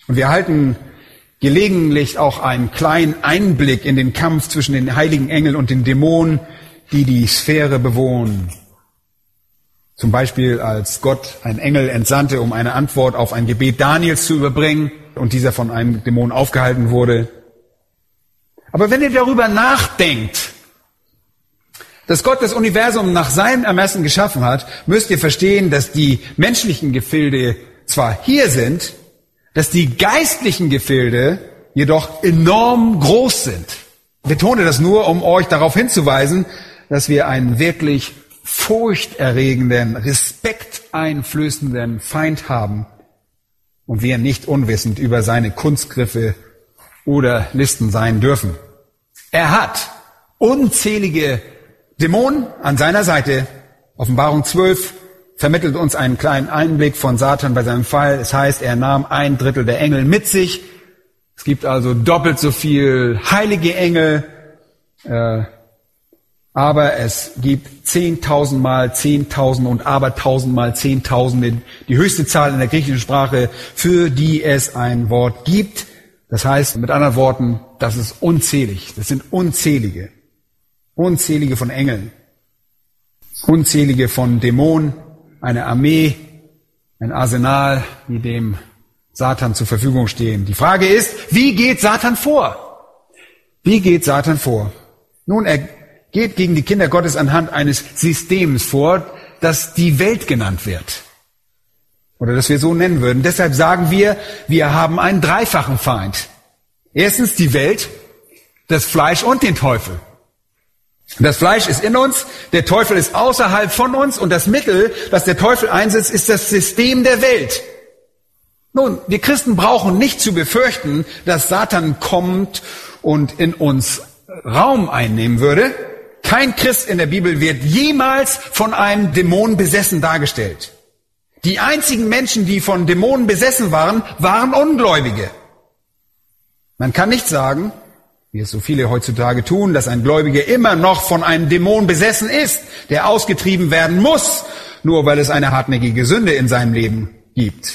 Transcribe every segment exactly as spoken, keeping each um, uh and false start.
Und wir erhalten gelegentlich auch einen kleinen Einblick in den Kampf zwischen den heiligen Engeln und den Dämonen, die die Sphäre bewohnen. Zum Beispiel, als Gott einen Engel entsandte, um eine Antwort auf ein Gebet Daniels zu überbringen und dieser von einem Dämon aufgehalten wurde. Aber wenn ihr darüber nachdenkt, dass Gott das Universum nach seinem Ermessen geschaffen hat, müsst ihr verstehen, dass die menschlichen Gefilde zwar hier sind, dass die geistlichen Gefilde jedoch enorm groß sind. Ich betone das nur, um euch darauf hinzuweisen, dass wir einen wirklich furchterregenden, respekteinflößenden Feind haben und wir nicht unwissend über seine Kunstgriffe oder Listen sein dürfen. Er hat unzählige Dämonen an seiner Seite. Offenbarung zwölf vermittelt uns einen kleinen Einblick von Satan bei seinem Fall. Es heißt, er nahm ein Drittel der Engel mit sich. Es gibt also doppelt so viel heilige Engel, äh, aber es gibt zehntausend mal zehntausend und abertausend mal zehntausende, die höchste Zahl in der griechischen Sprache, für die es ein Wort gibt. Das heißt, mit anderen Worten, das ist unzählig. Das sind unzählige. Unzählige von Engeln. Unzählige von Dämonen. Eine Armee, ein Arsenal, die dem Satan zur Verfügung stehen. Die Frage ist, wie geht Satan vor? Wie geht Satan vor? Nun, er geht gegen die Kinder Gottes anhand eines Systems vor, das die Welt genannt wird. Oder das wir so nennen würden. Deshalb sagen wir, wir haben einen dreifachen Feind. Erstens die Welt, das Fleisch und den Teufel. Das Fleisch ist in uns, der Teufel ist außerhalb von uns und das Mittel, das der Teufel einsetzt, ist das System der Welt. Nun, wir Christen brauchen nicht zu befürchten, dass Satan kommt und in uns Raum einnehmen würde. Kein Christ in der Bibel wird jemals von einem Dämon besessen dargestellt. Die einzigen Menschen, die von Dämonen besessen waren, waren Ungläubige. Man kann nicht sagen, wie es so viele heutzutage tun, dass ein Gläubiger immer noch von einem Dämon besessen ist, der ausgetrieben werden muss, nur weil es eine hartnäckige Sünde in seinem Leben gibt.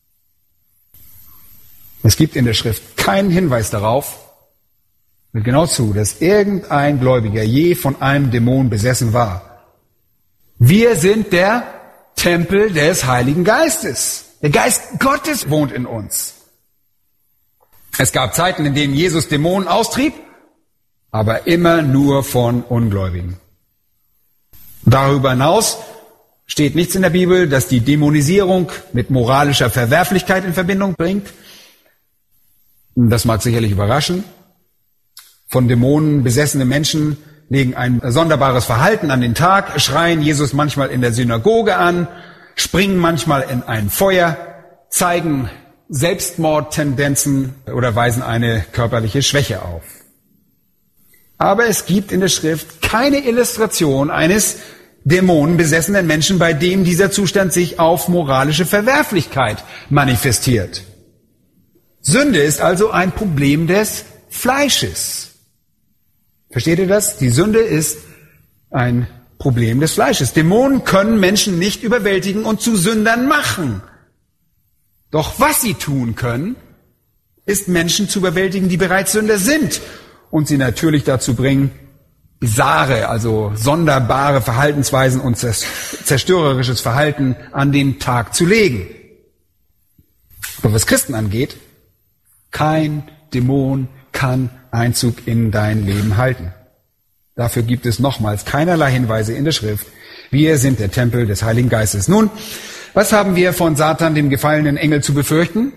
Es gibt in der Schrift keinen Hinweis darauf, hört genau zu, dass irgendein Gläubiger je von einem Dämon besessen war. Wir sind der Tempel des Heiligen Geistes. Der Geist Gottes wohnt in uns. Es gab Zeiten, in denen Jesus Dämonen austrieb, aber immer nur von Ungläubigen. Darüber hinaus steht nichts in der Bibel, das die Dämonisierung mit moralischer Verwerflichkeit in Verbindung bringt. Das mag sicherlich überraschen. Von Dämonen besessene Menschen legen ein sonderbares Verhalten an den Tag, schreien Jesus manchmal in der Synagoge an, springen manchmal in ein Feuer, zeigen Selbstmordtendenzen oder weisen eine körperliche Schwäche auf. Aber es gibt in der Schrift keine Illustration eines dämonenbesessenen Menschen, bei dem dieser Zustand sich auf moralische Verwerflichkeit manifestiert. Sünde ist also ein Problem des Fleisches. Versteht ihr das? Die Sünde ist ein Problem des Fleisches. Dämonen können Menschen nicht überwältigen und zu Sündern machen. Doch was sie tun können, ist Menschen zu überwältigen, die bereits Sünder sind und sie natürlich dazu bringen, bizarre, also sonderbare Verhaltensweisen und zerstörerisches Verhalten an den Tag zu legen. Aber was Christen angeht, kein Dämon kann Einzug in dein Leben halten. Dafür gibt es nochmals keinerlei Hinweise in der Schrift. Wir sind der Tempel des Heiligen Geistes. Nun, was haben wir von Satan, dem gefallenen Engel, zu befürchten?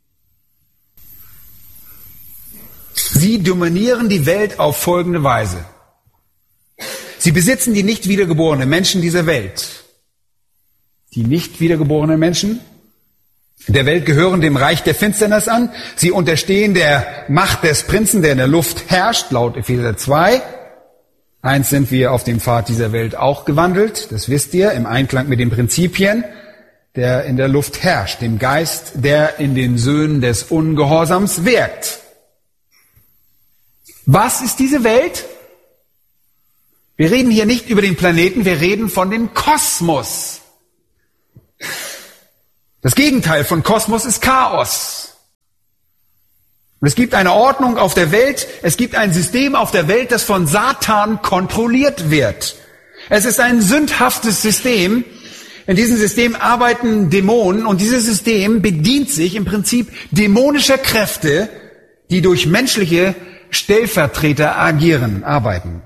Sie dominieren die Welt auf folgende Weise. Sie besitzen die nicht wiedergeborenen Menschen dieser Welt. Die nicht wiedergeborenen Menschen der Welt gehören dem Reich der Finsternis an. Sie unterstehen der Macht des Prinzen, der in der Luft herrscht, laut Epheser zwei. Eins sind wir auf dem Pfad dieser Welt auch gewandelt, das wisst ihr, im Einklang mit den Prinzipien, der in der Luft herrscht, dem Geist, der in den Söhnen des Ungehorsams wirkt. Was ist diese Welt? Wir reden hier nicht über den Planeten, wir reden von dem Kosmos. Das Gegenteil von Kosmos ist Chaos. Und es gibt eine Ordnung auf der Welt, es gibt ein System auf der Welt, das von Satan kontrolliert wird. Es ist ein sündhaftes System. In diesem System arbeiten Dämonen und dieses System bedient sich im Prinzip dämonischer Kräfte, die durch menschliche Stellvertreter agieren, arbeiten.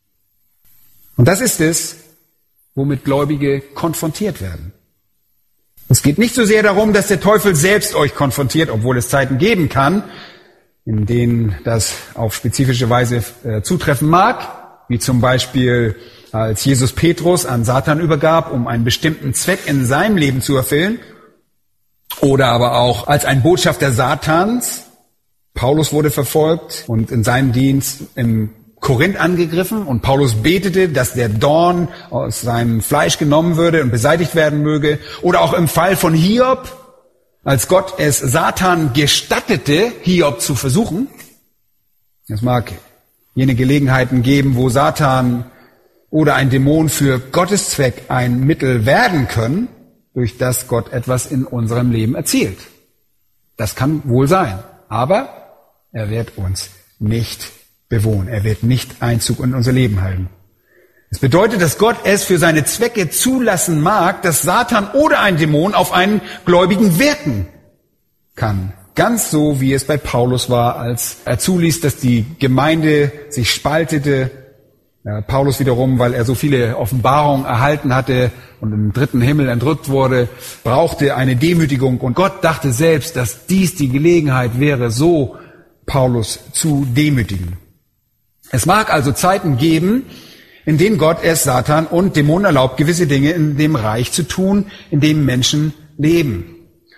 Und das ist es, womit Gläubige konfrontiert werden. Es geht nicht so sehr darum, dass der Teufel selbst euch konfrontiert, obwohl es Zeiten geben kann, in denen das auf spezifische Weise äh, zutreffen mag, wie zum Beispiel als Jesus Petrus an Satan übergab, um einen bestimmten Zweck in seinem Leben zu erfüllen, oder aber auch als ein Botschafter Satans. Paulus wurde verfolgt und in seinem Dienst im Korinth angegriffen und Paulus betete, dass der Dorn aus seinem Fleisch genommen würde und beseitigt werden möge. Oder auch im Fall von Hiob, als Gott es Satan gestattete, Hiob zu versuchen. Es mag jene Gelegenheiten geben, wo Satan oder ein Dämon für Gottes Zweck ein Mittel werden können, durch das Gott etwas in unserem Leben erzielt. Das kann wohl sein, aber er wird uns nicht bewohnen. Er wird nicht Einzug in unser Leben halten. Es bedeutet, dass Gott es für seine Zwecke zulassen mag, dass Satan oder ein Dämon auf einen Gläubigen wirken kann. Ganz so, wie es bei Paulus war, als er zuließ, dass die Gemeinde sich spaltete. Ja, Paulus wiederum, weil er so viele Offenbarungen erhalten hatte und im dritten Himmel entrückt wurde, brauchte eine Demütigung. Und Gott dachte selbst, dass dies die Gelegenheit wäre, so Paulus zu demütigen. Es mag also Zeiten geben, in denen Gott es Satan und Dämonen erlaubt, gewisse Dinge in dem Reich zu tun, in dem Menschen leben.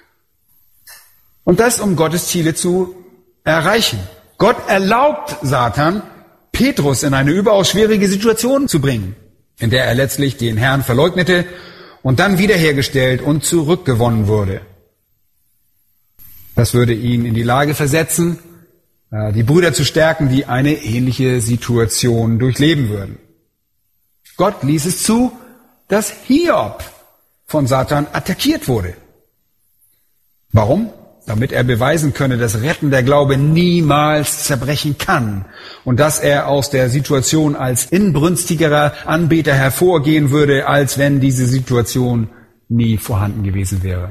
Und das, um Gottes Ziele zu erreichen. Gott erlaubt Satan, Petrus in eine überaus schwierige Situation zu bringen, in der er letztlich den Herrn verleugnete und dann wiederhergestellt und zurückgewonnen wurde. Das würde ihn in die Lage versetzen, die Brüder zu stärken, die eine ähnliche Situation durchleben würden. Gott ließ es zu, dass Hiob von Satan attackiert wurde. Warum? Damit er beweisen könne, dass rettender Glaube niemals zerbrechen kann und dass er aus der Situation als inbrünstigerer Anbeter hervorgehen würde, als wenn diese Situation nie vorhanden gewesen wäre.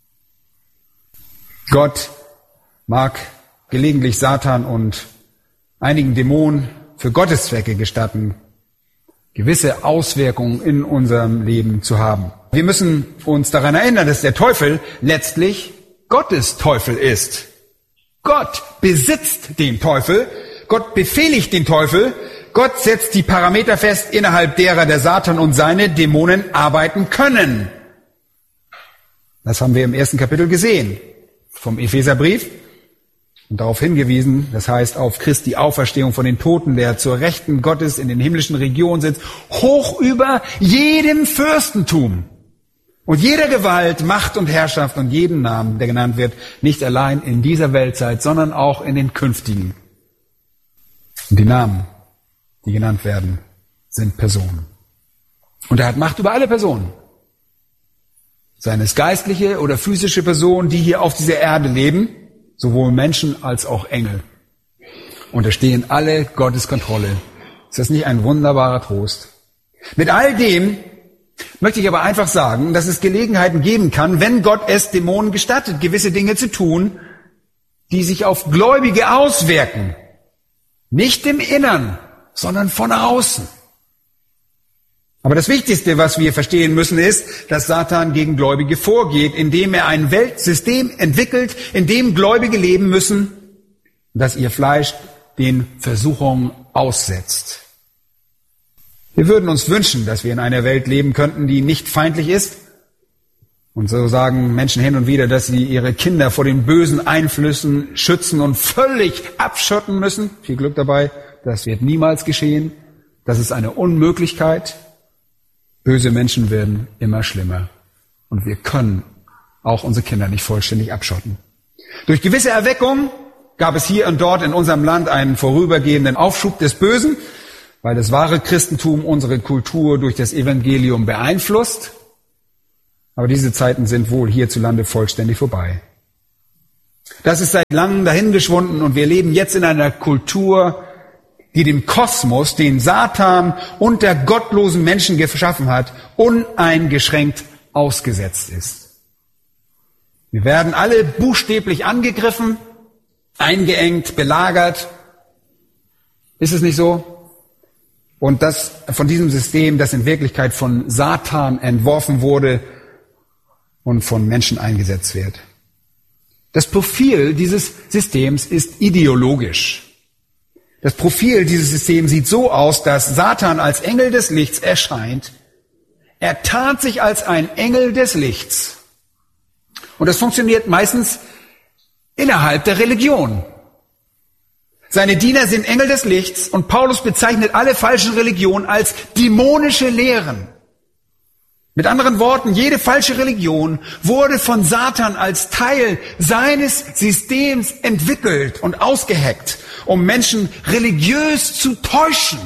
Gott mag gelegentlich Satan und einigen Dämonen für Gottes Zwecke gestatten, gewisse Auswirkungen in unserem Leben zu haben. Wir müssen uns daran erinnern, dass der Teufel letztlich Gottes Teufel ist. Gott besitzt den Teufel, Gott befehligt den Teufel, Gott setzt die Parameter fest, innerhalb derer der Satan und seine Dämonen arbeiten können. Das haben wir im ersten Kapitel gesehen vom Epheserbrief und darauf hingewiesen, das heißt auf Christi Auferstehung von den Toten, der zur Rechten Gottes in den himmlischen Regionen sitzt, hoch über jedem Fürstentum und jeder Gewalt, Macht und Herrschaft und jedem Namen, der genannt wird, nicht allein in dieser Weltzeit, sondern auch in den künftigen. Und die Namen, die genannt werden, sind Personen. Und er hat Macht über alle Personen. Seien es geistliche oder physische Personen, die hier auf dieser Erde leben, sowohl Menschen als auch Engel. Unterstehen alle Gottes Kontrolle. Ist das nicht ein wunderbarer Trost? Mit all dem möchte ich aber einfach sagen, dass es Gelegenheiten geben kann, wenn Gott es Dämonen gestattet, gewisse Dinge zu tun, die sich auf Gläubige auswirken. Nicht im Innern, sondern von außen. Aber das Wichtigste, was wir verstehen müssen, ist, dass Satan gegen Gläubige vorgeht, indem er ein Weltsystem entwickelt, in dem Gläubige leben müssen, dass ihr Fleisch den Versuchungen aussetzt. Wir würden uns wünschen, dass wir in einer Welt leben könnten, die nicht feindlich ist. Und so sagen Menschen hin und wieder, dass sie ihre Kinder vor den bösen Einflüssen schützen und völlig abschotten müssen. Viel Glück dabei, das wird niemals geschehen. Das ist eine Unmöglichkeit. Böse Menschen werden immer schlimmer. Und wir können auch unsere Kinder nicht vollständig abschotten. Durch gewisse Erweckung gab es hier und dort in unserem Land einen vorübergehenden Aufschub des Bösen, weil das wahre Christentum unsere Kultur durch das Evangelium beeinflusst. Aber diese Zeiten sind wohl hierzulande vollständig vorbei. Das ist seit langem dahingeschwunden und wir leben jetzt in einer Kultur, die dem Kosmos, den Satan und der gottlosen Menschen geschaffen hat, uneingeschränkt ausgesetzt ist. Wir werden alle buchstäblich angegriffen, eingeengt, belagert. Ist es nicht so? Und das von diesem System, das in Wirklichkeit von Satan entworfen wurde und von Menschen eingesetzt wird. Das Profil dieses Systems ist ideologisch. Das Profil dieses Systems sieht so aus, dass Satan als Engel des Lichts erscheint. Er tarnt sich als ein Engel des Lichts. Und das funktioniert meistens innerhalb der Religion. Seine Diener sind Engel des Lichts und Paulus bezeichnet alle falschen Religionen als dämonische Lehren. Mit anderen Worten, jede falsche Religion wurde von Satan als Teil seines Systems entwickelt und ausgeheckt, um Menschen religiös zu täuschen.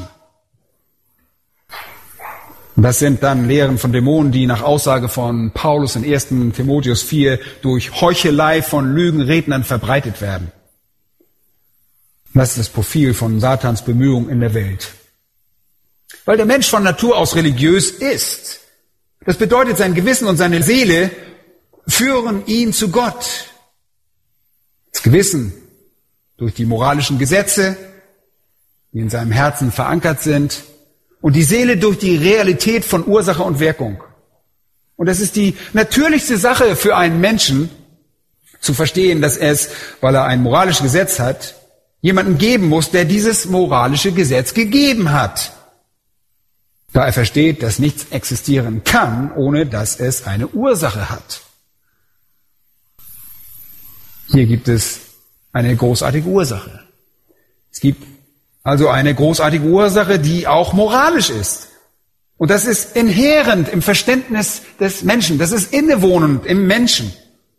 Das sind dann Lehren von Dämonen, die nach Aussage von Paulus in ersten Timotheus vier durch Heuchelei von Lügenrednern verbreitet werden. Das ist das Profil von Satans Bemühungen in der Welt. Weil der Mensch von Natur aus religiös ist. Das bedeutet, sein Gewissen und seine Seele führen ihn zu Gott. Das Gewissen durch die moralischen Gesetze, die in seinem Herzen verankert sind, und die Seele durch die Realität von Ursache und Wirkung. Und das ist die natürlichste Sache für einen Menschen, zu verstehen, dass es, weil er ein moralisches Gesetz hat, jemanden geben muss, der dieses moralische Gesetz gegeben hat. Da er versteht, dass nichts existieren kann, ohne dass es eine Ursache hat. Hier gibt es eine großartige Ursache. Es gibt also eine großartige Ursache, die auch moralisch ist. Und das ist inhärent im Verständnis des Menschen. Das ist innewohnend im Menschen.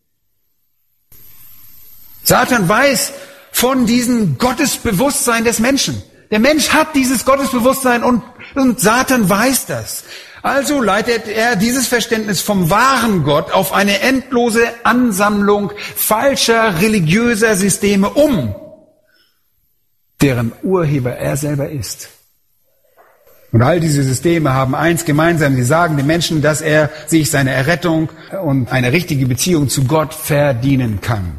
Satan weiß von diesem Gottesbewusstsein des Menschen. Der Mensch hat dieses Gottesbewusstsein und, und Satan weiß das. Also leitet er dieses Verständnis vom wahren Gott auf eine endlose Ansammlung falscher religiöser Systeme um, deren Urheber er selber ist. Und all diese Systeme haben eins gemeinsam, sie sagen dem Menschen, dass er sich seine Errettung und eine richtige Beziehung zu Gott verdienen kann.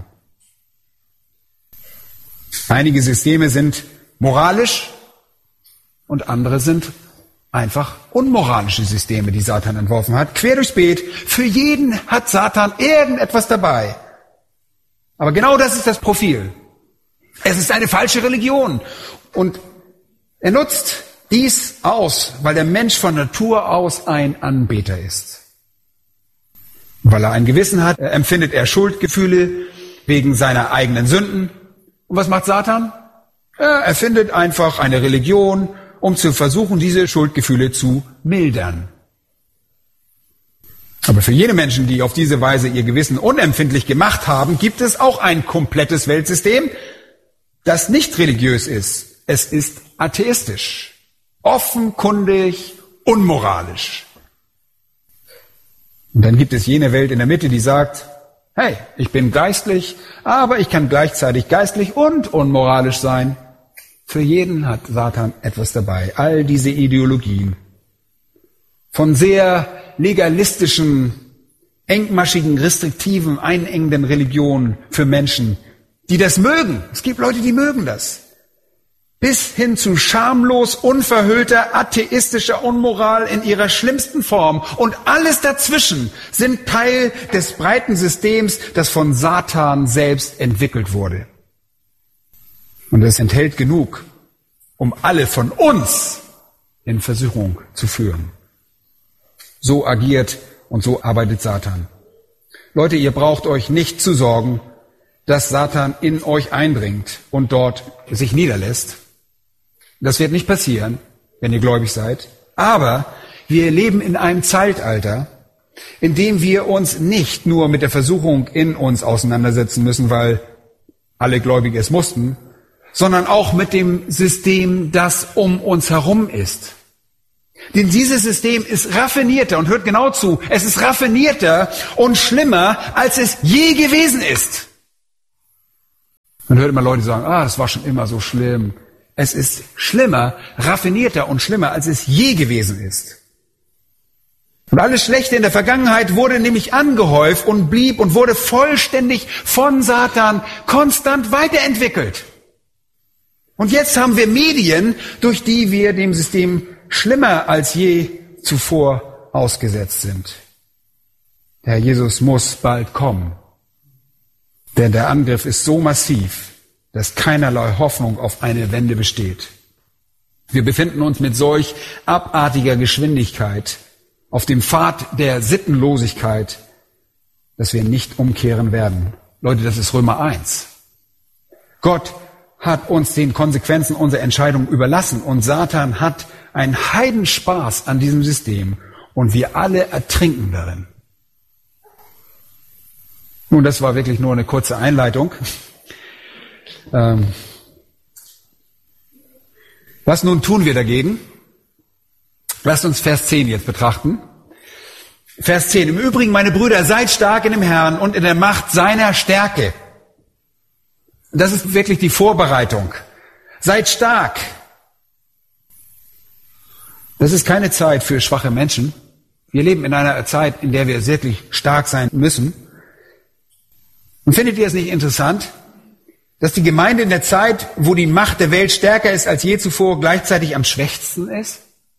Einige Systeme sind moralisch und andere sind einfach unmoralische Systeme, die Satan entworfen hat. Quer durchs Beet. Für jeden hat Satan irgendetwas dabei. Aber genau das ist das Profil. Es ist eine falsche Religion. Und er nutzt dies aus, weil der Mensch von Natur aus ein Anbeter ist. Weil er ein Gewissen hat, empfindet er Schuldgefühle wegen seiner eigenen Sünden. Und was macht Satan? Er erfindet einfach eine Religion, um zu versuchen, diese Schuldgefühle zu mildern. Aber für jene Menschen, die auf diese Weise ihr Gewissen unempfindlich gemacht haben, gibt es auch ein komplettes Weltsystem, das nicht religiös ist. Es ist atheistisch, offenkundig, unmoralisch. Und dann gibt es jene Welt in der Mitte, die sagt, hey, ich bin geistlich, aber ich kann gleichzeitig geistlich und unmoralisch sein. Für jeden hat Satan etwas dabei. All diese Ideologien von sehr legalistischen, engmaschigen, restriktiven, einengenden Religionen für Menschen, die das mögen. Es gibt Leute, die mögen das. Bis hin zu schamlos, unverhüllter, atheistischer Unmoral in ihrer schlimmsten Form. Und alles dazwischen sind Teil des breiten Systems, das von Satan selbst entwickelt wurde. Und es enthält genug, um alle von uns in Versuchung zu führen. So agiert und so arbeitet Satan. Leute, ihr braucht euch nicht zu sorgen, dass Satan in euch eindringt und dort sich niederlässt. Das wird nicht passieren, wenn ihr gläubig seid. Aber wir leben in einem Zeitalter, in dem wir uns nicht nur mit der Versuchung in uns auseinandersetzen müssen, weil alle Gläubige es mussten, sondern auch mit dem System, das um uns herum ist. Denn dieses System ist raffinierter, und hört genau zu, es ist raffinierter und schlimmer, als es je gewesen ist. Man hört immer Leute sagen, ah, das war schon immer so schlimm. Es ist schlimmer, raffinierter und schlimmer, als es je gewesen ist. Und alles Schlechte in der Vergangenheit wurde nämlich angehäuft und blieb und wurde vollständig von Satan konstant weiterentwickelt. Und jetzt haben wir Medien, durch die wir dem System schlimmer als je zuvor ausgesetzt sind. Der Herr Jesus muss bald kommen, denn der Angriff ist so massiv, dass keinerlei Hoffnung auf eine Wende besteht. Wir befinden uns mit solch abartiger Geschwindigkeit auf dem Pfad der Sittenlosigkeit, dass wir nicht umkehren werden. Leute, das ist Römer eins. Gott hat uns den Konsequenzen unserer Entscheidung überlassen und Satan hat einen Heidenspaß an diesem System und wir alle ertrinken darin. Nun, das war wirklich nur eine kurze Einleitung. Ähm, was nun tun wir dagegen? Lasst uns Vers zehn jetzt betrachten. Vers zehn. Im Übrigen, meine Brüder, seid stark in dem Herrn und in der Macht seiner Stärke. Das ist wirklich die Vorbereitung. Seid stark. Das ist keine Zeit für schwache Menschen. Wir leben in einer Zeit, in der wir wirklich stark sein müssen. Und findet ihr es nicht interessant, dass die Gemeinde in der Zeit, wo die Macht der Welt stärker ist als je zuvor, gleichzeitig am schwächsten ist?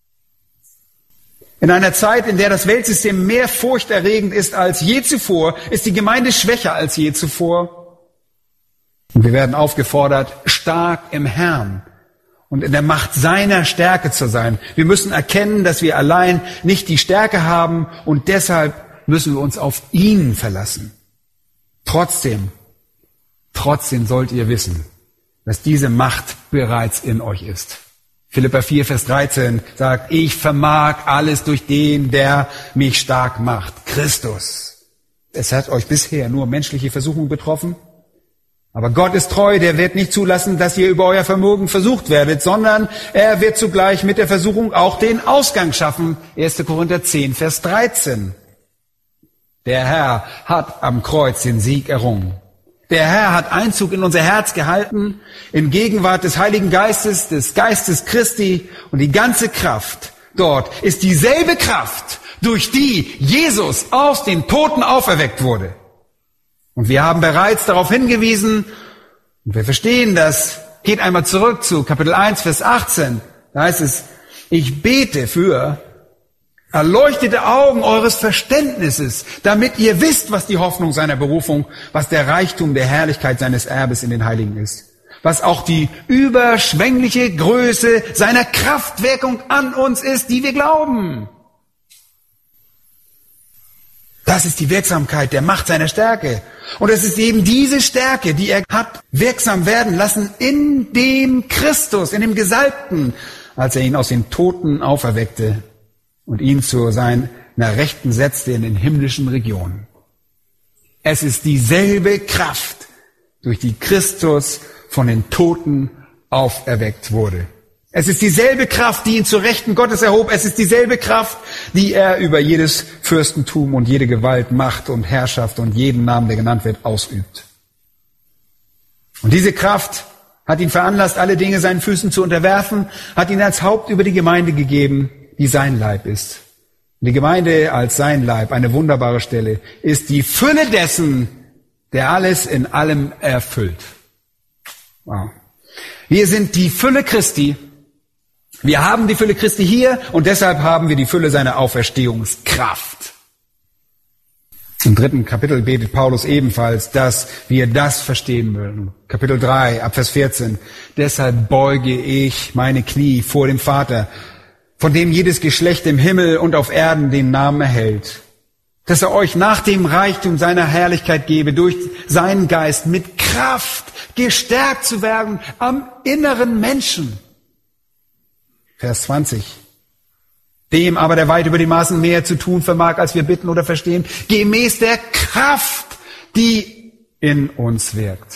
In einer Zeit, in der das Weltsystem mehr furchterregend ist als je zuvor, ist die Gemeinde schwächer als je zuvor. Und wir werden aufgefordert, stark im Herrn und in der Macht seiner Stärke zu sein. Wir müssen erkennen, dass wir allein nicht die Stärke haben und deshalb müssen wir uns auf ihn verlassen. Trotzdem, trotzdem sollt ihr wissen, dass diese Macht bereits in euch ist. Philipper vier, Vers dreizehn sagt, ich vermag alles durch den, der mich stark macht. Christus. Es hat euch bisher nur menschliche Versuchung betroffen. Aber Gott ist treu, der wird nicht zulassen, dass ihr über euer Vermögen versucht werdet, sondern er wird zugleich mit der Versuchung auch den Ausgang schaffen. erster Korinther zehn, Vers dreizehn. Der Herr hat am Kreuz den Sieg errungen. Der Herr hat Einzug in unser Herz gehalten, in Gegenwart des Heiligen Geistes, des Geistes Christi, und die ganze Kraft dort ist dieselbe Kraft, durch die Jesus aus den Toten auferweckt wurde. Und wir haben bereits darauf hingewiesen, und wir verstehen das. Geht einmal zurück zu Kapitel eins, Vers achtzehn. Da heißt es, ich bete für erleuchtete Augen eures Verständnisses, damit ihr wisst, was die Hoffnung seiner Berufung, was der Reichtum der Herrlichkeit seines Erbes in den Heiligen ist, was auch die überschwängliche Größe seiner Kraftwirkung an uns ist, die wir glauben. Das ist die Wirksamkeit der Macht seiner Stärke. Und es ist eben diese Stärke, die er hat wirksam werden lassen in dem Christus, in dem Gesalbten, als er ihn aus den Toten auferweckte und ihn zu seiner Rechten setzte in den himmlischen Regionen. Es ist dieselbe Kraft, durch die Christus von den Toten auferweckt wurde. Es ist dieselbe Kraft, die ihn zur Rechten Gottes erhob. Es ist dieselbe Kraft, die er über jedes Fürstentum und jede Gewalt, Macht und Herrschaft und jeden Namen, der genannt wird, ausübt. Und diese Kraft hat ihn veranlasst, alle Dinge seinen Füßen zu unterwerfen, hat ihn als Haupt über die Gemeinde gegeben, die sein Leib ist. Die Gemeinde als sein Leib, eine wunderbare Stelle, ist die Fülle dessen, der alles in allem erfüllt. Wow. Wir sind die Fülle Christi. Wir haben die Fülle Christi hier und deshalb haben wir die Fülle seiner Auferstehungskraft. Im dritten Kapitel betet Paulus ebenfalls, dass wir das verstehen mögen. Kapitel drei, ab Vers vierzehn. Deshalb beuge ich meine Knie vor dem Vater, von dem jedes Geschlecht im Himmel und auf Erden den Namen erhält, dass er euch nach dem Reichtum seiner Herrlichkeit gebe, durch seinen Geist mit Kraft gestärkt zu werden am inneren Menschen. Vers zwanzig. Dem aber, der weit über die Maßen mehr zu tun vermag, als wir bitten oder verstehen, gemäß der Kraft, die in uns wirkt.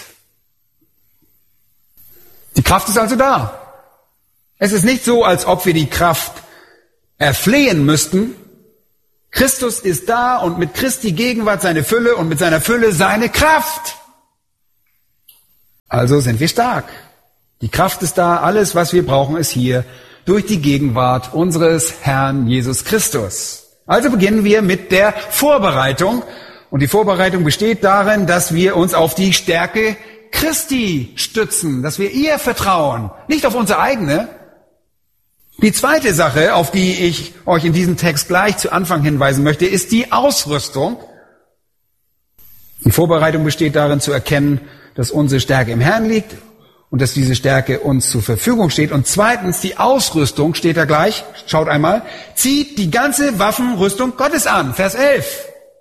Die Kraft ist also da. Es ist nicht so, als ob wir die Kraft erflehen müssten. Christus ist da und mit Christi Gegenwart seine Fülle und mit seiner Fülle seine Kraft. Also sind wir stark. Die Kraft ist da, alles, was wir brauchen, ist hier durch die Gegenwart unseres Herrn Jesus Christus. Also beginnen wir mit der Vorbereitung. Und die Vorbereitung besteht darin, dass wir uns auf die Stärke Christi stützen, dass wir ihr vertrauen, nicht auf unsere eigene. Die zweite Sache, auf die ich euch in diesem Text gleich zu Anfang hinweisen möchte, ist die Ausrüstung. Die Vorbereitung besteht darin zu erkennen, dass unsere Stärke im Herrn liegt und dass diese Stärke uns zur Verfügung steht. Und zweitens, die Ausrüstung steht da gleich, schaut einmal, zieht die ganze Waffenrüstung Gottes an, Vers elf.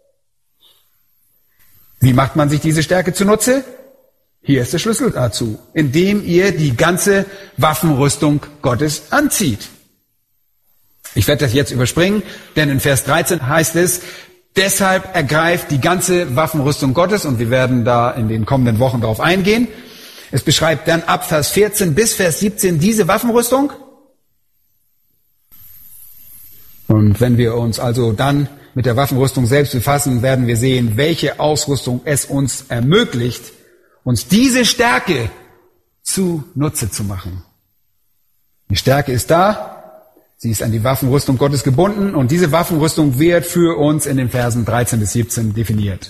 Wie macht man sich diese Stärke zunutze? Hier ist der Schlüssel dazu, indem ihr die ganze Waffenrüstung Gottes anzieht. Ich werde das jetzt überspringen, denn in Vers dreizehn heißt es, deshalb ergreift die ganze Waffenrüstung Gottes, und wir werden da in den kommenden Wochen darauf eingehen. Es beschreibt dann ab Vers vierzehn bis Vers siebzehn diese Waffenrüstung. Und wenn wir uns also dann mit der Waffenrüstung selbst befassen, werden wir sehen, welche Ausrüstung es uns ermöglicht, uns diese Stärke zunutze zu machen. Die Stärke ist da, sie ist an die Waffenrüstung Gottes gebunden und diese Waffenrüstung wird für uns in den Versen dreizehn bis siebzehn definiert.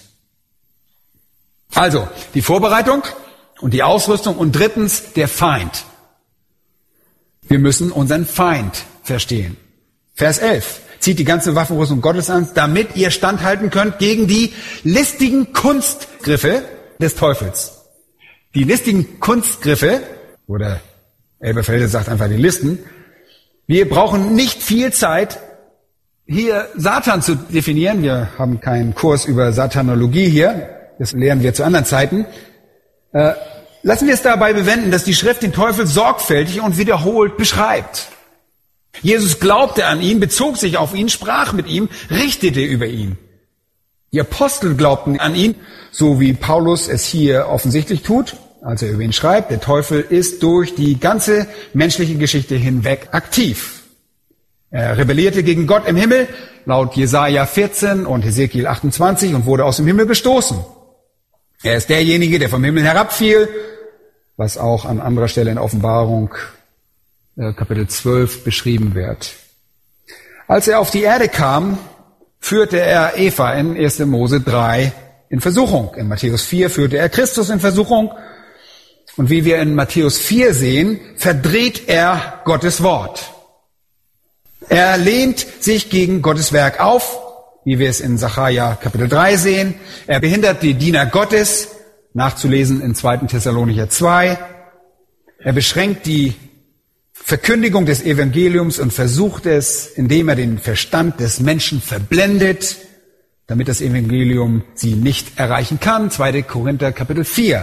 Also, die Vorbereitung und die Ausrüstung und drittens der Feind. Wir müssen unseren Feind verstehen. Vers elf. Zieht die ganze Waffenrüstung Gottes an, damit ihr standhalten könnt gegen die listigen Kunstgriffe des Teufels. Die listigen Kunstgriffe, oder Elberfelder sagt einfach die Listen, wir brauchen nicht viel Zeit, hier Satan zu definieren. Wir haben keinen Kurs über Satanologie hier, das lernen wir zu anderen Zeiten. Äh, lassen wir es dabei bewenden, dass die Schrift den Teufel sorgfältig und wiederholt beschreibt. Jesus glaubte an ihn, bezog sich auf ihn, sprach mit ihm, richtete über ihn. Die Apostel glaubten an ihn, so wie Paulus es hier offensichtlich tut, als er über ihn schreibt. Der Teufel ist durch die ganze menschliche Geschichte hinweg aktiv. Er rebellierte gegen Gott im Himmel, laut Jesaja vierzehn und Hesekiel achtundzwanzig, und wurde aus dem Himmel gestoßen. Er ist derjenige, der vom Himmel herabfiel, was auch an anderer Stelle in Offenbarung äh, Kapitel zwölf beschrieben wird. Als er auf die Erde kam, führte er Eva in erster Mose drei in Versuchung. In Matthäus vier führte er Christus in Versuchung. Und wie wir in Matthäus vier sehen, verdreht er Gottes Wort. Er lehnt sich gegen Gottes Werk auf, wie wir es in Sacharja Kapitel drei sehen. Er behindert die Diener Gottes, nachzulesen in zweiter Thessalonicher zwei. Er beschränkt die Verkündigung des Evangeliums und versucht es, indem er den Verstand des Menschen verblendet, damit das Evangelium sie nicht erreichen kann. zweiter Korinther Kapitel vier.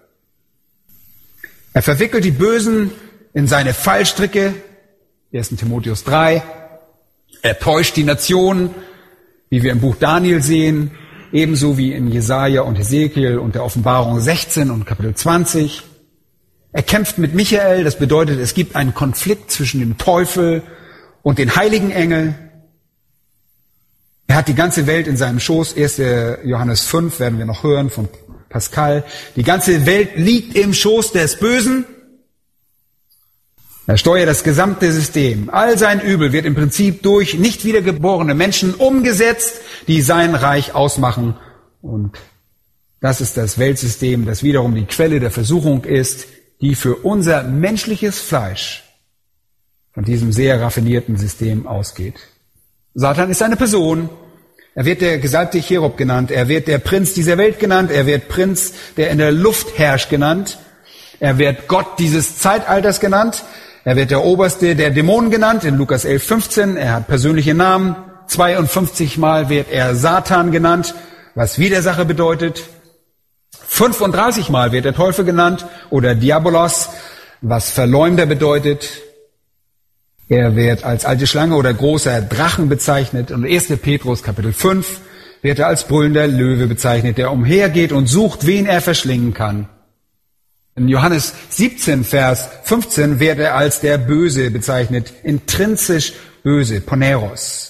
Er verwickelt die Bösen in seine Fallstricke, erster Timotheus drei. Er täuscht die Nationen, wie wir im Buch Daniel sehen, ebenso wie in Jesaja und Hesekiel und der Offenbarung sechzehn und Kapitel zwanzig. Er kämpft mit Michael, das bedeutet, es gibt einen Konflikt zwischen dem Teufel und den heiligen Engeln. Er hat die ganze Welt in seinem Schoß, erster Johannes fünf werden wir noch hören von Pascal. Die ganze Welt liegt im Schoß des Bösen. Er steuert das gesamte System. All sein Übel wird im Prinzip durch nicht wiedergeborene Menschen umgesetzt, die sein Reich ausmachen. Und das ist das Weltsystem, das wiederum die Quelle der Versuchung ist, die für unser menschliches Fleisch von diesem sehr raffinierten System ausgeht. Satan ist eine Person. Er wird der gesalbte Cherub genannt. Er wird der Prinz dieser Welt genannt. Er wird Prinz, der in der Luft herrscht, genannt. Er wird Gott dieses Zeitalters genannt. Er wird der Oberste der Dämonen genannt in Lukas elf fünfzehn. Er hat persönliche Namen. zweiundfünfzig Mal wird er Satan genannt, was Widersacher bedeutet. fünfunddreißig Mal wird der Teufel genannt oder Diabolos, was Verleumder bedeutet. Er wird als alte Schlange oder großer Drachen bezeichnet. Und erster Petrus Kapitel fünf wird er als brüllender Löwe bezeichnet, der umhergeht und sucht, wen er verschlingen kann. In Johannes siebzehn, Vers fünfzehn wird er als der Böse bezeichnet, intrinsisch böse, Poneros.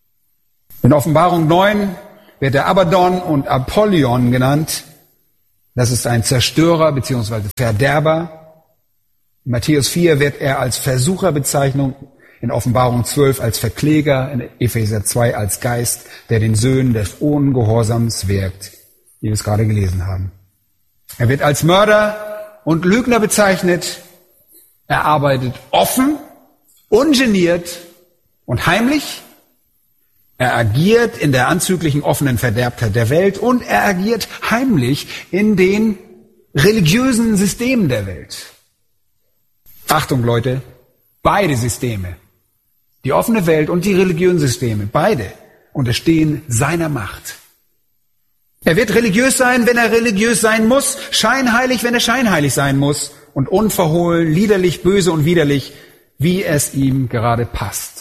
In Offenbarung neun wird er Abaddon und Apollyon genannt, Das ist ein Zerstörer bzw. Verderber. In Matthäus vier wird er als Versucher bezeichnet, in Offenbarung zwölf als Verkläger, in Epheser zwei als Geist, der den Söhnen des Ungehorsams wirkt, wie wir es gerade gelesen haben. Er wird als Mörder und Lügner bezeichnet. Er arbeitet offen, ungeniert und heimlich. Er agiert in der anzüglichen offenen Verderbtheit der Welt und er agiert heimlich in den religiösen Systemen der Welt. Achtung, Leute, beide Systeme, die offene Welt und die religiösen Systeme, beide unterstehen seiner Macht. Er wird religiös sein, wenn er religiös sein muss, scheinheilig, wenn er scheinheilig sein muss und unverhohlen, liederlich, böse und widerlich, wie es ihm gerade passt.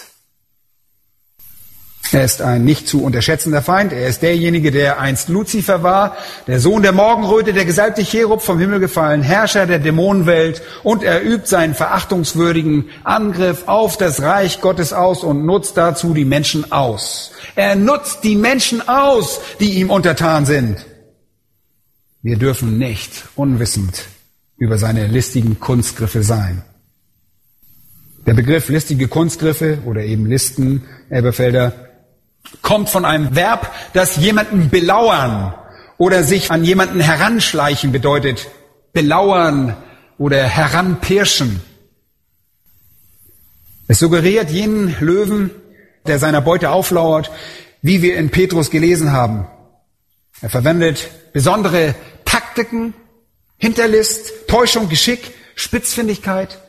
Er ist ein nicht zu unterschätzender Feind. Er ist derjenige, der einst Luzifer war, der Sohn der Morgenröte, der gesalbte Cherub vom Himmel gefallen, Herrscher der Dämonenwelt, und er übt seinen verachtungswürdigen Angriff auf das Reich Gottes aus und nutzt dazu die Menschen aus. Er nutzt die Menschen aus, die ihm untertan sind. Wir dürfen nicht unwissend über seine listigen Kunstgriffe sein. Der Begriff listige Kunstgriffe oder eben Listen, Elberfelder, kommt von einem Verb, das jemanden belauern oder sich an jemanden heranschleichen bedeutet. Belauern oder heranpirschen. Es suggeriert jenen Löwen, der seiner Beute auflauert, wie wir in Petrus gelesen haben. Er verwendet besondere Taktiken, Hinterlist, Täuschung, Geschick, Spitzfindigkeit.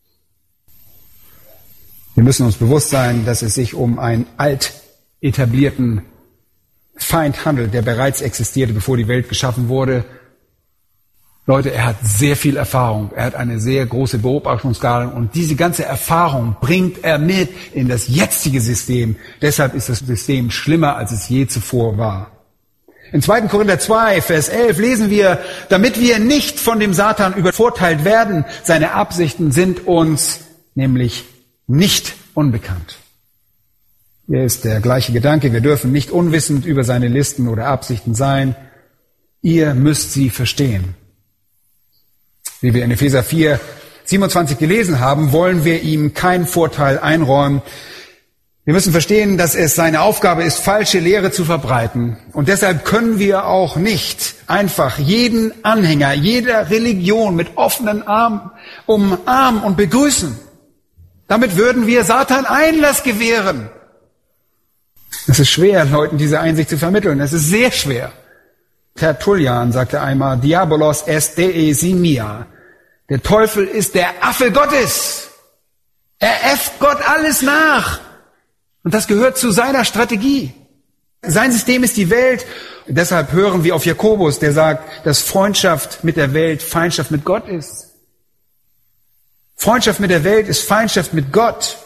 Wir müssen uns bewusst sein, dass es sich um einen alt etablierten Feind handelt, der bereits existierte, bevor die Welt geschaffen wurde. Leute, er hat sehr viel Erfahrung, er hat eine sehr große Beobachtungsgabe und diese ganze Erfahrung bringt er mit in das jetzige System. Deshalb ist das System schlimmer, als es je zuvor war. In zweiten Korinther zwei, Vers elf lesen wir, damit wir nicht von dem Satan übervorteilt werden, seine Absichten sind uns nämlich nicht unbekannt. Hier ist der gleiche Gedanke, wir dürfen nicht unwissend über seine Listen oder Absichten sein. Ihr müsst sie verstehen. Wie wir in Epheser vier, siebenundzwanzig gelesen haben, wollen wir ihm keinen Vorteil einräumen. Wir müssen verstehen, dass es seine Aufgabe ist, falsche Lehre zu verbreiten. Und deshalb können wir auch nicht einfach jeden Anhänger jeder Religion mit offenen Armen umarmen und begrüßen. Damit würden wir Satan Einlass gewähren. Es ist schwer, Leuten diese Einsicht zu vermitteln. Es ist sehr schwer. Tertullian sagte einmal, Diabolos est dei simia. Der Teufel ist der Affe Gottes. Er äfft Gott alles nach. Und das gehört zu seiner Strategie. Sein System ist die Welt. Deshalb hören wir auf Jakobus, der sagt, dass Freundschaft mit der Welt Feindschaft mit Gott ist. Freundschaft mit der Welt ist Feindschaft mit Gott.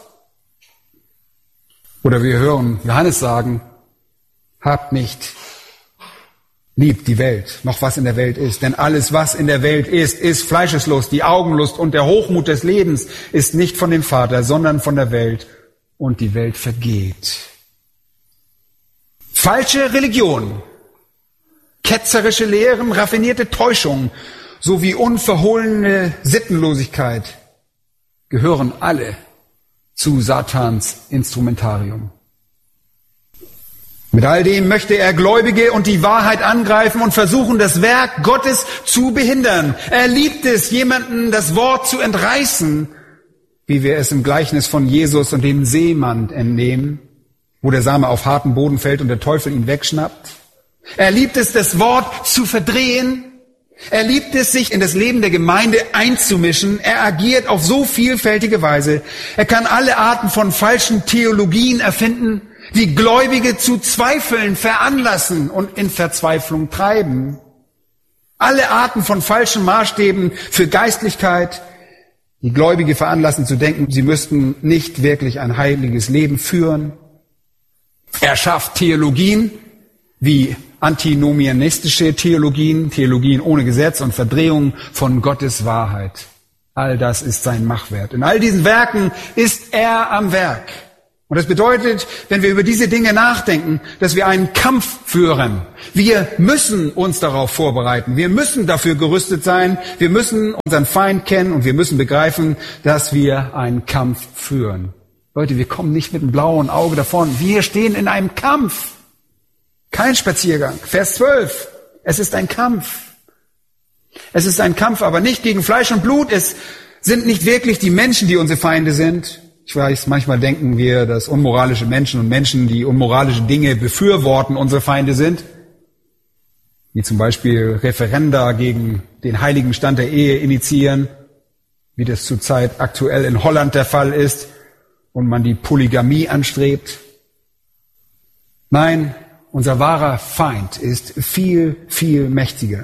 Oder wir hören Johannes sagen, habt nicht lieb die Welt, noch was in der Welt ist. Denn alles, was in der Welt ist, ist Fleischeslust, die Augenlust und der Hochmut des Lebens ist nicht von dem Vater, sondern von der Welt. Und die Welt vergeht. Falsche Religion, ketzerische Lehren, raffinierte Täuschung sowie unverhohlene Sittenlosigkeit gehören alle zu Satans Instrumentarium. Mit all dem möchte er Gläubige und die Wahrheit angreifen und versuchen, das Werk Gottes zu behindern. Er liebt es, jemanden das Wort zu entreißen, wie wir es im Gleichnis von Jesus und dem Seemann entnehmen, wo der Same auf harten Boden fällt und der Teufel ihn wegschnappt. Er liebt es, das Wort zu verdrehen. Er liebt es, sich in das Leben der Gemeinde einzumischen. Er agiert auf so vielfältige Weise. Er kann alle Arten von falschen Theologien erfinden, die Gläubige zu Zweifeln veranlassen und in Verzweiflung treiben. Alle Arten von falschen Maßstäben für Geistlichkeit, die Gläubige veranlassen zu denken, sie müssten nicht wirklich ein heiliges Leben führen. Er schafft Theologien wie antinomianistische Theologien, Theologien ohne Gesetz und Verdrehung von Gottes Wahrheit. All das ist sein Machwert. In all diesen Werken ist er am Werk. Und das bedeutet, wenn wir über diese Dinge nachdenken, dass wir einen Kampf führen. Wir müssen uns darauf vorbereiten. Wir müssen dafür gerüstet sein. Wir müssen unseren Feind kennen und wir müssen begreifen, dass wir einen Kampf führen. Leute, wir kommen nicht mit einem blauen Auge davon. Wir stehen in einem Kampf. Kein Spaziergang. Vers zwölf. Es ist ein Kampf. Es ist ein Kampf, aber nicht gegen Fleisch und Blut. Es sind nicht wirklich die Menschen, die unsere Feinde sind. Ich weiß, manchmal denken wir, dass unmoralische Menschen und Menschen, die unmoralische Dinge befürworten, unsere Feinde sind. Wie zum Beispiel Referenda gegen den heiligen Stand der Ehe initiieren, wie das zurzeit aktuell in Holland der Fall ist und man die Polygamie anstrebt. Nein, unser wahrer Feind ist viel, viel mächtiger.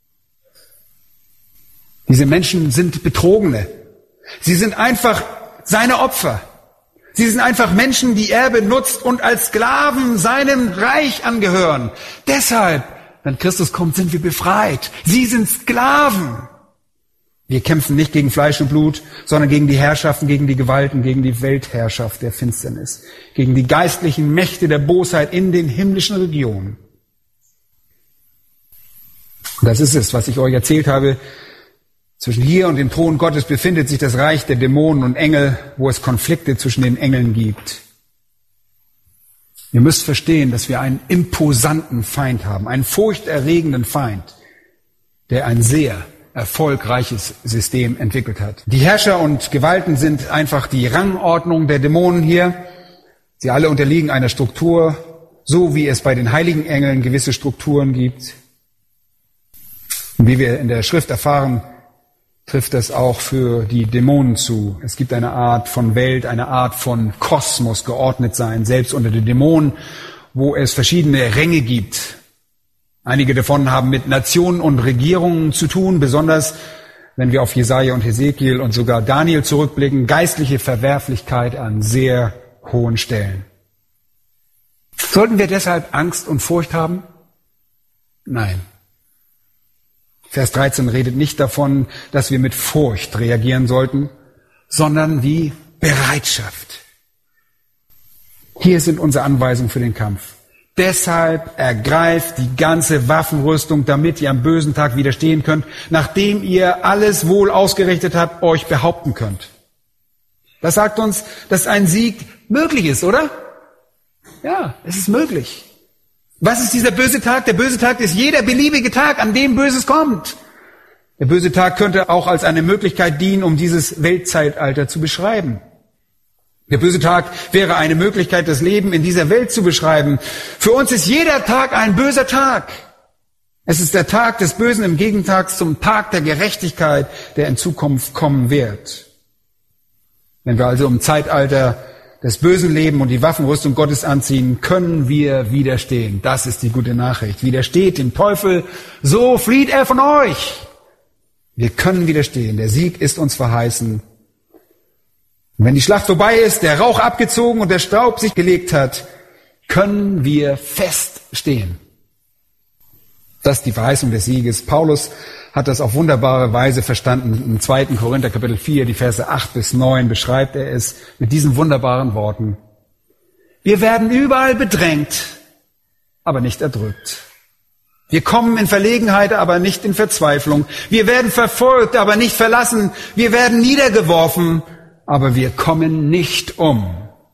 Diese Menschen sind Betrogene. Sie sind einfach seine Opfer. Sie sind einfach Menschen, die er benutzt und als Sklaven seinem Reich angehören. Deshalb, wenn Christus kommt, sind wir befreit. Sie sind Sklaven. Wir kämpfen nicht gegen Fleisch und Blut, sondern gegen die Herrschaften, gegen die Gewalten, gegen die Weltherrschaft der Finsternis, gegen die geistlichen Mächte der Bosheit in den himmlischen Regionen. Und das ist es, was ich euch erzählt habe. Zwischen hier und dem Thron Gottes befindet sich das Reich der Dämonen und Engel, wo es Konflikte zwischen den Engeln gibt. Ihr müsst verstehen, dass wir einen imposanten Feind haben, einen furchterregenden Feind, der ein sehr erfolgreiches System entwickelt hat. Die Herrscher und Gewalten sind einfach die Rangordnung der Dämonen hier. Sie alle unterliegen einer Struktur, so wie es bei den heiligen Engeln gewisse Strukturen gibt. Und wie wir in der Schrift erfahren, trifft das auch für die Dämonen zu. Es gibt eine Art von Welt, eine Art von Kosmos, geordnet sein, selbst unter den Dämonen, wo es verschiedene Ränge gibt. Einige davon haben mit Nationen und Regierungen zu tun, besonders wenn wir auf Jesaja und Hesekiel und sogar Daniel zurückblicken, geistliche Verwerflichkeit an sehr hohen Stellen. Sollten wir deshalb Angst und Furcht haben? Nein. Vers dreizehn redet nicht davon, dass wir mit Furcht reagieren sollten, sondern wie Bereitschaft. Hier sind unsere Anweisungen für den Kampf. Deshalb ergreift die ganze Waffenrüstung, damit ihr am bösen Tag widerstehen könnt, nachdem ihr alles wohl ausgerichtet habt, euch behaupten könnt. Das sagt uns, dass ein Sieg möglich ist, oder? Ja, es ist möglich. Was ist dieser böse Tag? Der böse Tag ist jeder beliebige Tag, an dem Böses kommt. Der böse Tag könnte auch als eine Möglichkeit dienen, um dieses Weltzeitalter zu beschreiben. Der böse Tag wäre eine Möglichkeit, das Leben in dieser Welt zu beschreiben. Für uns ist jeder Tag ein böser Tag. Es ist der Tag des Bösen im Gegentag zum Tag der Gerechtigkeit, der in Zukunft kommen wird. Wenn wir also im Zeitalter des Bösen leben und die Waffenrüstung Gottes anziehen, können wir widerstehen. Das ist die gute Nachricht. Widersteht dem Teufel, so flieht er von euch. Wir können widerstehen. Der Sieg ist uns verheißen. Und wenn die Schlacht vorbei ist, der Rauch abgezogen und der Staub sich gelegt hat, können wir feststehen. Das ist die Verheißung des Sieges. Paulus hat das auf wunderbare Weise verstanden. Im zweiten Korinther Kapitel vier, die Verse acht bis neun, beschreibt er es mit diesen wunderbaren Worten. Wir werden überall bedrängt, aber nicht erdrückt. Wir kommen in Verlegenheit, aber nicht in Verzweiflung. Wir werden verfolgt, aber nicht verlassen. Wir werden niedergeworfen, aber wir kommen nicht um.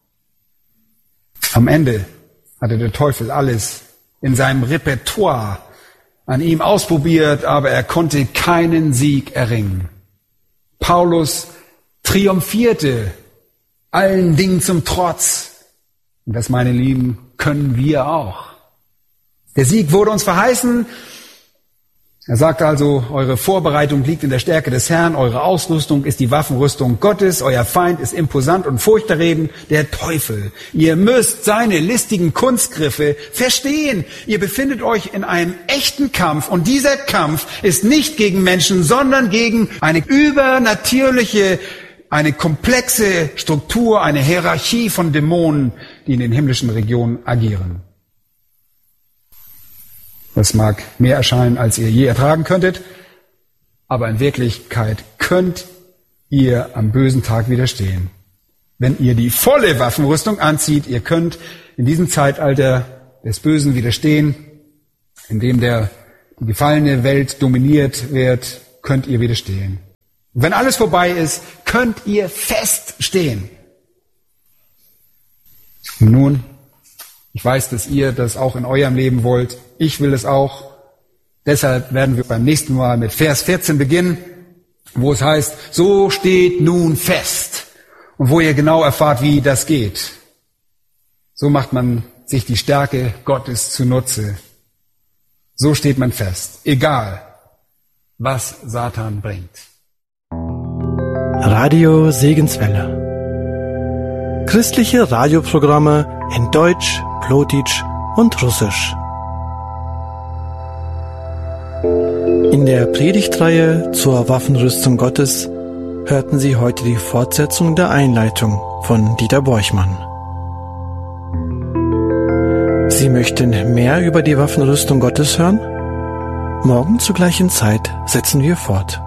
Am Ende hatte der Teufel alles in seinem Repertoire an ihm ausprobiert, aber er konnte keinen Sieg erringen. Paulus triumphierte allen Dingen zum Trotz. Und das, meine Lieben, können wir auch. Der Sieg wurde uns verheißen. Er sagt also, eure Vorbereitung liegt in der Stärke des Herrn, eure Ausrüstung ist die Waffenrüstung Gottes, euer Feind ist imposant und furchterregend, der Teufel. Ihr müsst seine listigen Kunstgriffe verstehen. Ihr befindet euch in einem echten Kampf und dieser Kampf ist nicht gegen Menschen, sondern gegen eine übernatürliche, eine komplexe Struktur, eine Hierarchie von Dämonen, die in den himmlischen Regionen agieren. Das mag mehr erscheinen, als ihr je ertragen könntet, aber in Wirklichkeit könnt ihr am bösen Tag widerstehen. wenn ihr die volle Waffenrüstung anzieht, ihr könnt in diesem Zeitalter des Bösen widerstehen, in dem der die gefallene Welt dominiert wird, könnt ihr widerstehen. Und wenn alles vorbei ist, könnt ihr feststehen. Und nun, ich weiß, dass ihr das auch in eurem Leben wollt. Ich will es auch. Deshalb werden wir beim nächsten Mal mit Vers vierzehn beginnen, wo es heißt, so steht nun fest. Und wo ihr genau erfahrt, wie das geht. So macht man sich die Stärke Gottes zunutze. So steht man fest. Egal, was Satan bringt. Radio Segenswelle. Christliche Radioprogramme in Deutsch, Plotitsch und Russisch. In der Predigtreihe zur Waffenrüstung Gottes hörten Sie heute die Fortsetzung der Einleitung von Dieter Borchmann. Sie möchten mehr über die Waffenrüstung Gottes hören? Morgen zur gleichen Zeit setzen wir fort.